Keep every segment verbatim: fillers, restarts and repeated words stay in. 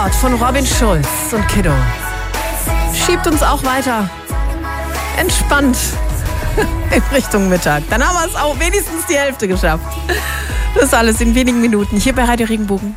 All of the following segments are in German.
Report von Robin Schulz und Kiddo schiebt uns auch weiter entspannt in Richtung Mittag. Dann haben wir es auch wenigstens die Hälfte geschafft. Das ist alles in wenigen Minuten hier bei Radio Regenbogen.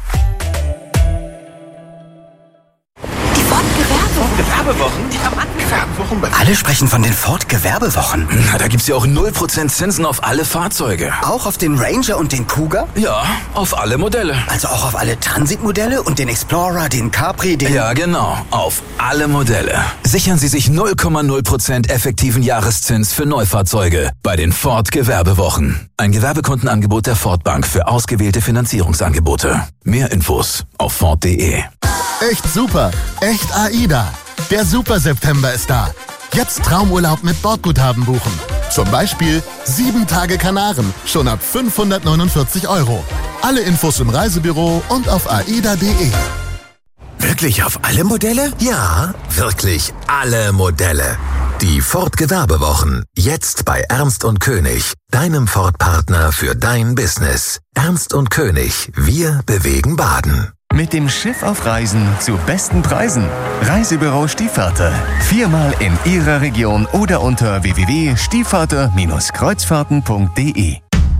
Gewerbewochen? Die haben Gewerbewochen. Alle sprechen von den Ford-Gewerbewochen. Na, da gibt's ja auch null Prozent Zinsen auf alle Fahrzeuge. Auch auf den Ranger und den Kuga? Ja, auf alle Modelle. Also auch auf alle Transitmodelle und den Explorer, den Capri, den... Ja, genau. Auf alle Modelle. Sichern Sie sich null Komma null Prozent effektiven Jahreszins für Neufahrzeuge bei den Ford-Gewerbewochen. Ein Gewerbekundenangebot der Ford Bank für ausgewählte Finanzierungsangebote. Mehr Infos auf ford punkt de. Echt super, echt AIDA. Der Super September ist da. Jetzt Traumurlaub mit Bordguthaben buchen. Zum Beispiel sieben Tage Kanaren, schon ab fünfhundertneunundvierzig Euro. Alle Infos im Reisebüro und auf aida punkt de. Wirklich auf alle Modelle? Ja, wirklich alle Modelle. Die Ford Gewerbewochen. Jetzt bei Ernst und König, deinem Ford-Partner für dein Business. Ernst und König, wir bewegen Baden. Mit dem Schiff auf Reisen zu besten Preisen. Reisebüro Stiefvater. Viermal in Ihrer Region oder unter w w w punkt stiefvater Bindestrich kreuzfahrten punkt de.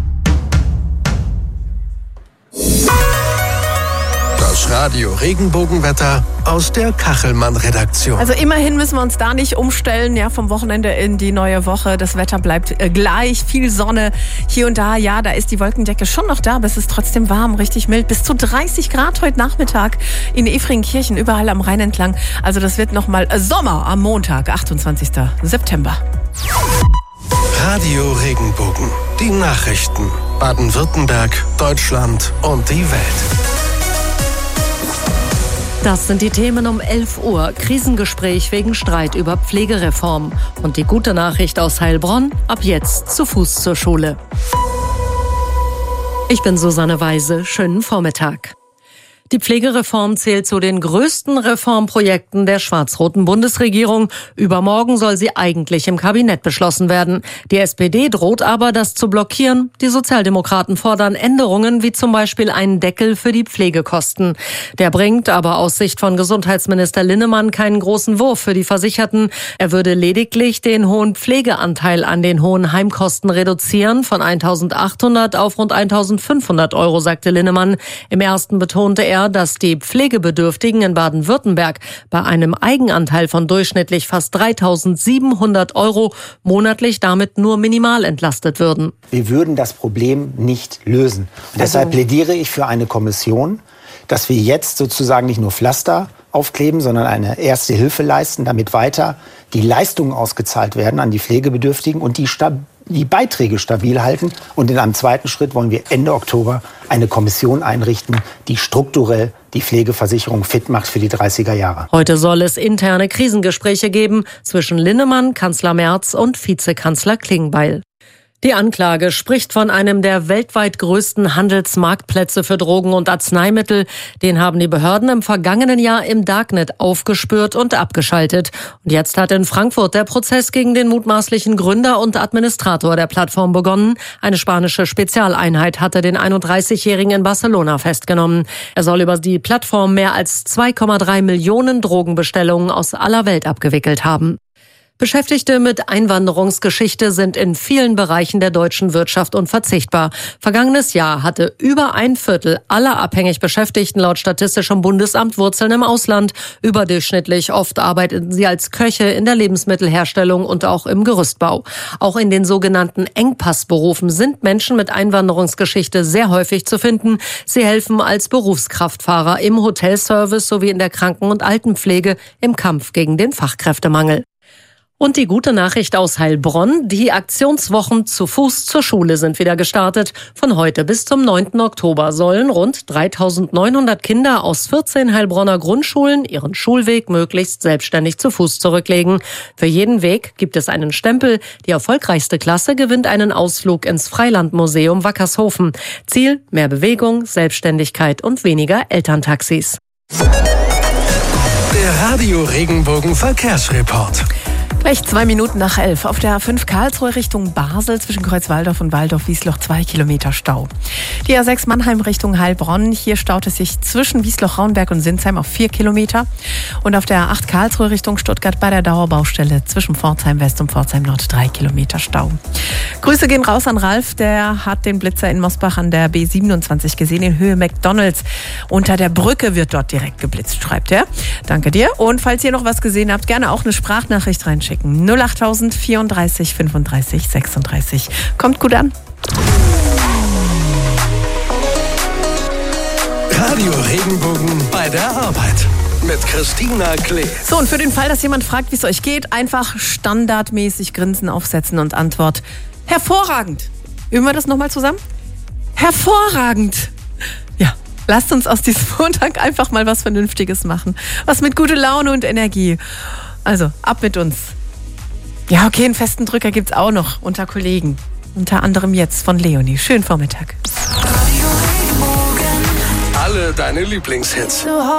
Das Radio Regenbogenwetter aus der Kachelmann-Redaktion. Also immerhin müssen wir uns da nicht umstellen, ja, vom Wochenende in die neue Woche. Das Wetter bleibt äh, gleich, viel Sonne hier und da. Ja, da ist die Wolkendecke schon noch da, aber es ist trotzdem warm, richtig mild. Bis zu dreißig Grad heute Nachmittag in Efringkirchen, überall am Rhein entlang. Also das wird nochmal Sommer am Montag, achtundzwanzigsten September. Radio Regenbogen, die Nachrichten. Baden-Württemberg, Deutschland und die Welt. Das sind die Themen um elf Uhr. Krisengespräch wegen Streit über Pflegereform. Und die gute Nachricht aus Heilbronn, ab jetzt zu Fuß zur Schule. Ich bin Susanne Weise, schönen Vormittag. Die Pflegereform zählt zu den größten Reformprojekten der schwarz-roten Bundesregierung. Übermorgen soll sie eigentlich im Kabinett beschlossen werden. Die S P D droht aber, das zu blockieren. Die Sozialdemokraten fordern Änderungen, wie zum Beispiel einen Deckel für die Pflegekosten. Der bringt aber aus Sicht von Gesundheitsminister Linnemann keinen großen Wurf für die Versicherten. Er würde lediglich den hohen Pflegeanteil an den hohen Heimkosten reduzieren, von eintausendachthundert auf rund eintausendfünfhundert Euro, sagte Linnemann. Im ersten betonte er, dass die Pflegebedürftigen in Baden-Württemberg bei einem Eigenanteil von durchschnittlich fast dreitausendsiebenhundert Euro monatlich damit nur minimal entlastet würden. Wir würden das Problem nicht lösen. Und deshalb also plädiere ich für eine Kommission, dass wir jetzt sozusagen nicht nur Pflaster aufkleben, sondern eine erste Hilfe leisten, damit weiter die Leistungen ausgezahlt werden an die Pflegebedürftigen und die Stab- die Beiträge stabil halten. Und in einem zweiten Schritt wollen wir Ende Oktober eine Kommission einrichten, die strukturell die Pflegeversicherung fit macht für die dreißiger Jahre. Heute soll es interne Krisengespräche geben zwischen Linnemann, Kanzler Merz und Vizekanzler Klingbeil. Die Anklage spricht von einem der weltweit größten Handelsmarktplätze für Drogen und Arzneimittel. Den haben die Behörden im vergangenen Jahr im Darknet aufgespürt und abgeschaltet. Und jetzt hat in Frankfurt der Prozess gegen den mutmaßlichen Gründer und Administrator der Plattform begonnen. Eine spanische Spezialeinheit hatte den einunddreißigjährigen in Barcelona festgenommen. Er soll über die Plattform mehr als zwei Komma drei Millionen Drogenbestellungen aus aller Welt abgewickelt haben. Beschäftigte mit Einwanderungsgeschichte sind in vielen Bereichen der deutschen Wirtschaft unverzichtbar. Vergangenes Jahr hatte über ein Viertel aller abhängig Beschäftigten laut Statistischem Bundesamt Wurzeln im Ausland. Überdurchschnittlich oft arbeiteten sie als Köche in der Lebensmittelherstellung und auch im Gerüstbau. Auch in den sogenannten Engpassberufen sind Menschen mit Einwanderungsgeschichte sehr häufig zu finden. Sie helfen als Berufskraftfahrer im Hotelservice sowie in der Kranken- und Altenpflege im Kampf gegen den Fachkräftemangel. Und die gute Nachricht aus Heilbronn, die Aktionswochen zu Fuß zur Schule sind wieder gestartet. Von heute bis zum neunten Oktober sollen rund dreitausendneunhundert Kinder aus vierzehn Heilbronner Grundschulen ihren Schulweg möglichst selbstständig zu Fuß zurücklegen. Für jeden Weg gibt es einen Stempel. Die erfolgreichste Klasse gewinnt einen Ausflug ins Freilandmuseum Wackershofen. Ziel: mehr Bewegung, Selbstständigkeit und weniger Elterntaxis. Der Radio Regenbogen Verkehrsreport. Gleich zwei Minuten nach elf. Auf der A fünf Karlsruhe Richtung Basel zwischen Kreuzwaldorf und Waldorf-Wiesloch zwei Kilometer Stau. Die A sechs Mannheim Richtung Heilbronn. Hier staut es sich zwischen Wiesloch-Raunberg und Sinsheim auf vier Kilometer. Und auf der A acht Karlsruhe Richtung Stuttgart bei der Dauerbaustelle zwischen Pforzheim West und Pforzheim Nord drei Kilometer Stau. Grüße gehen raus an Ralf. Der hat den Blitzer in Mosbach an der B siebenundzwanzig gesehen in Höhe McDonalds. Unter der Brücke wird dort direkt geblitzt, schreibt er. Danke dir. Und falls ihr noch was gesehen habt, gerne auch eine Sprachnachricht reinschicken. null achttausend vierunddreißig fünfunddreißig sechsunddreißig. Kommt gut an. Radio Regenbogen bei der Arbeit mit Christina Klee. So, und für den Fall, dass jemand fragt, wie es euch geht, einfach standardmäßig Grinsen aufsetzen und Antwort: hervorragend. Üben wir das nochmal zusammen? Hervorragend. Ja, lasst uns aus diesem Montag einfach mal was Vernünftiges machen. Was mit guter Laune und Energie. Also, ab mit uns. Ja, okay, einen festen Drücker gibt's auch noch unter Kollegen. Unter anderem jetzt von Leonie. Schönen Vormittag. Alle deine Lieblingshits.